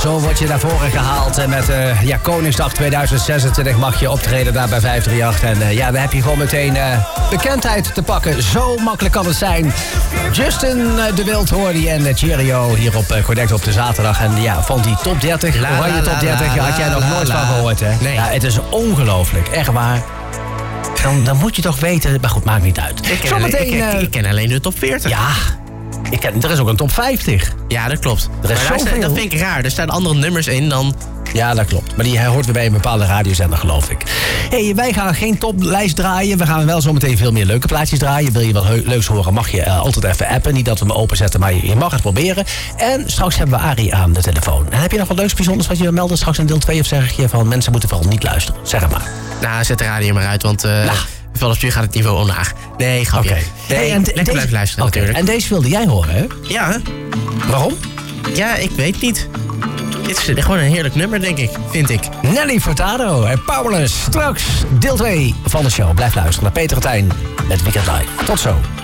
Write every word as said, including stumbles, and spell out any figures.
zo word je naar voren gehaald. En met uh, ja, Koningsdag tweeduizend zesentwintig mag je optreden daar bij vijf drie acht. En uh, ja, dan heb je gewoon meteen uh, bekendheid te pakken. Zo makkelijk kan het zijn. Justin uh, de Wild hoorde je en uh, Cheerio hier op uh, Connect op de zaterdag. En ja, van die top dertig, la, oranje la, top dertig, la, had jij nog la, nooit la, van gehoord, hè? Nee. Ja, het is ongelooflijk, echt waar. Dan, dan moet je toch weten, maar goed, maakt niet uit. Ik ken, Zometeen, alleen, ik, ken, uh, ik ken alleen de top veertig. Ja, ik ken, er is ook een top vijftig. Ja, dat klopt. Er is maar daar zoveel. staat, dat vind ik raar. Er staan andere nummers in dan... Ja, dat klopt. Maar die hoort weer bij een bepaalde radiozender, geloof ik. Hey, wij gaan geen toplijst draaien. We gaan wel zometeen veel meer leuke plaatjes draaien. Wil je wat heu- leuks horen, mag je uh, altijd even appen. Niet dat we hem openzetten, maar je, je mag het proberen. En straks hebben we Arie aan de telefoon. En heb je nog wat leuks bijzonders wat je wil melden straks in deel twee? Of zeg je van mensen moeten vooral niet luisteren? Zeg het maar. Nou, zet de radio maar uit, want... Uh... Nou. Vanaf nu gaat het niveau omlaag. Nee, grapje. Oké. Nee, Hey, en lekker deze- blijven luisteren Oké, natuurlijk. En deze wilde jij horen, hè? Ja, hè? Waarom? Ja, ik weet niet. Dit is gewoon een heerlijk nummer, denk ik. Vind ik. Nelly Furtado en Powerless. Straks deel twee van de show. Blijf luisteren naar Peter Tijn met Weekend Live. Tot zo.